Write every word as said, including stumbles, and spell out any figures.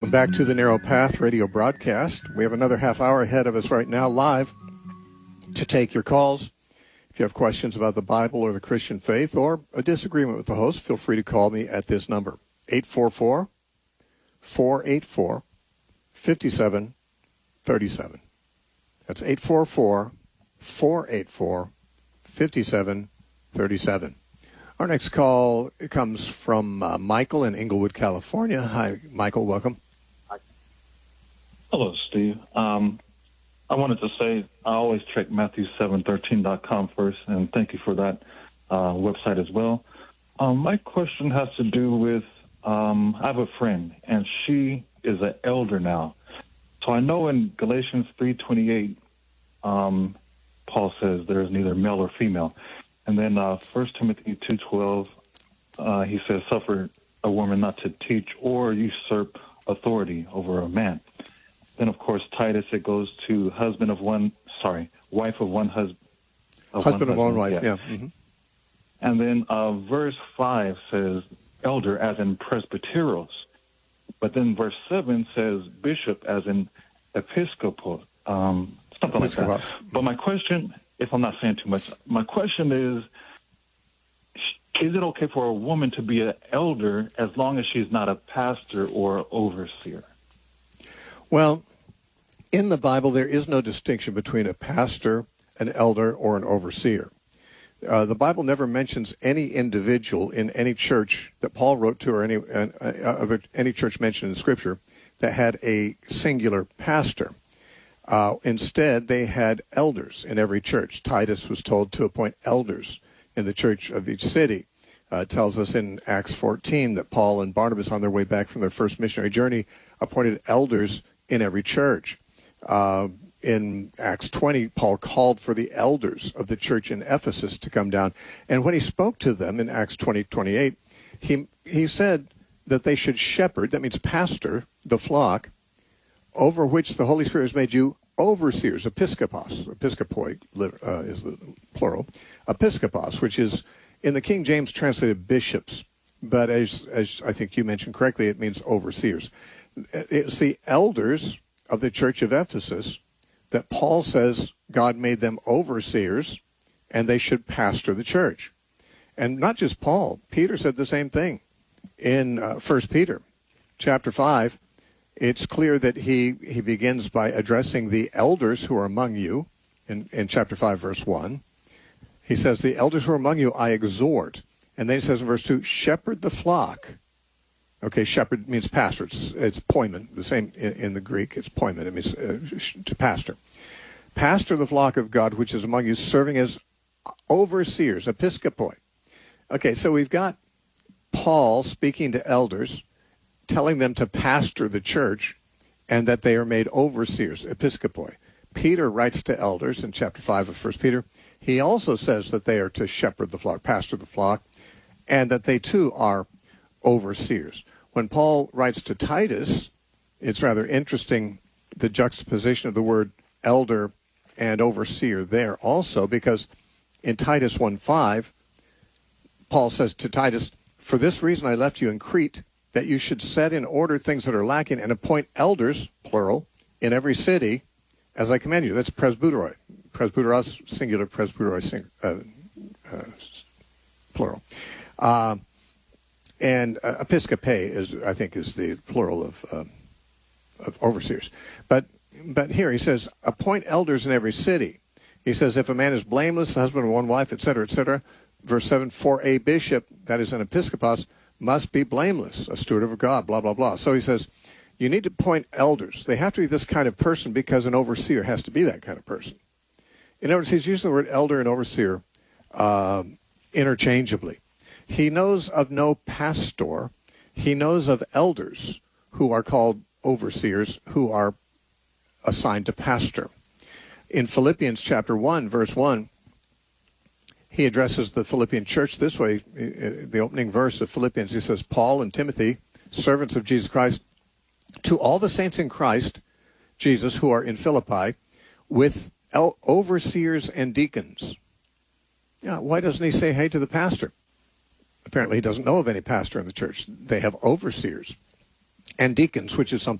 Welcome back to the Narrow Path radio broadcast. We have another half hour ahead of us right now live to take your calls. If you have questions about the Bible or the Christian faith or a disagreement with the host, feel free to call me at this number, eight four four, four eight four, five seven three seven. That's eight four four, four eight four, five seven three seven. Our next call comes from uh, Michael in Inglewood, California. Hi, Michael. Welcome. Hello, Steve. Um, I wanted to say I always check Matthew seven thirteen dot com first, and thank you for that uh, website as well. Um, my question has to do with um, I have a friend, and she is an elder now. So I know in Galatians three twenty-eight, um, Paul says there is neither male or female. And then uh, First Timothy two twelve, uh, he says, suffer a woman not to teach or usurp authority over a man. Then, of course, Titus, it goes to husband of one, sorry, wife of one husband. Husband of one wife, yeah. yeah. Mm-hmm. And then uh, verse five says elder as in presbyteros. But then verse seven says bishop as in episcopal, um, something like that. But my question, if I'm not saying too much, my question is, is it okay for a woman to be an elder as long as she's not a pastor or overseer? Well, in the Bible, there is no distinction between a pastor, an elder, or an overseer. Uh, the Bible never mentions any individual in any church that Paul wrote to or any uh, uh, any church mentioned in Scripture that had a singular pastor. Uh, instead, they had elders in every church. Titus was told to appoint elders in the church of each city. Uh, it tells us in Acts fourteen that Paul and Barnabas, on their way back from their first missionary journey, appointed elders in every church. Uh, in Acts twenty, Paul called for the elders of the church in Ephesus to come down. And when he spoke to them in Acts twenty twenty-eight, he, he said that they should shepherd, that means pastor, the flock, over which the Holy Spirit has made you overseers, episkopos. Episkopoi uh, is the plural. Episkopos, which is in the King James translated bishops. But as, as I think you mentioned correctly, it means overseers. It's the elders of the church of Ephesus that Paul says God made them overseers and they should pastor the church. And not just Paul. Peter said the same thing in uh, First Peter chapter five. It's clear that he, he begins by addressing the elders who are among you in, in chapter five, verse one. He says, the elders who are among you I exhort. And then he says in verse two, shepherd the flock. Okay, shepherd means pastor. It's, it's poimen, the same in, in the Greek. It's poimen. It means uh, to pastor. Pastor the flock of God, which is among you, serving as overseers, episkopoi. Okay, so we've got Paul speaking to elders, telling them to pastor the church, and that they are made overseers, episkopoi. Peter writes to elders in chapter five of First Peter. He also says that they are to shepherd the flock, pastor the flock, and that they too are overseers. When Paul writes to Titus, it's rather interesting, the juxtaposition of the word elder and overseer there also, because in Titus one five, Paul says to Titus, for this reason I left you in Crete, that you should set in order things that are lacking and appoint elders, plural, in every city, as I command you. That's presbyteroi. Presbyteros, singular, presbyteroi, sing, uh, uh, plural. Uh, And uh, episcope is, I think, is the plural of, uh, of overseers. But but here he says, appoint elders in every city. He says, if a man is blameless, the husband of one wife, et cetera, et cetera. Verse seven, for a bishop, that is an episkopos, must be blameless, a steward of God, blah, blah, blah. So he says, you need to appoint elders. They have to be this kind of person because an overseer has to be that kind of person. In other words, he's using the word elder and overseer uh, interchangeably. He knows of no pastor. He knows of elders who are called overseers, who are assigned to pastor. In Philippians chapter one, verse one, he addresses the Philippian church this way. The opening verse of Philippians, he says, Paul and Timothy, servants of Jesus Christ, to all the saints in Christ Jesus who are in Philippi, with el- overseers and deacons. Yeah, why doesn't he say hey to the pastor? Apparently he doesn't know of any pastor in the church. They have overseers and deacons, which is something